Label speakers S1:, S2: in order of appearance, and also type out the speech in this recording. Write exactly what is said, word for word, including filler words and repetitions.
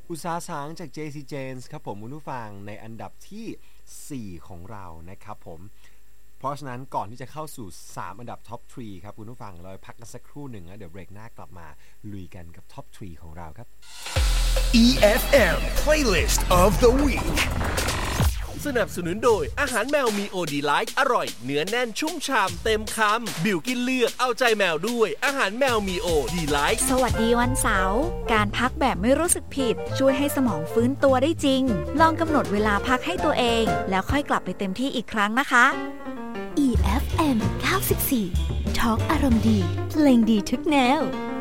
S1: อุตสาสางจาก เจ ซี Janes ครับผมคุณผู้ฟังในอันดับที่สี่ของเรานะครับผมเพราะฉะนั้นก่อนที่จะเข้าสู่สามอันดับท็อปสามครับคุณผู้ฟังเราพักกันสักครู่หนึ่งนะเดี๋ยวเบรกหน้ากลับมาลุยกันกับท็อปสามของเราครับ
S2: อี เอฟ เอ็ม Playlist of the Week
S3: สนับสนุนโดยอาหารแมวมีโอดีไลท์อร่อยเนื้อแน่นชุ่มฉ่ำเต็มคำบิวกินเลือกเอาใจแมวด้วยอาหารแมวมีโอดีไลท์
S4: สวัสดีวันเสาร์การพักแบบไม่รู้สึกผิดช่วยให้สมองฟื้นตัวได้จริงลองกำหนดเวลาพักให้ตัวเองแล้วค่อยกลับไปเต็มที่อีกครั้งนะคะ
S5: อี เอฟ เอ็ม เก้าสิบสี่ Talk อารมณ์ดีเพลงดีทุกแนว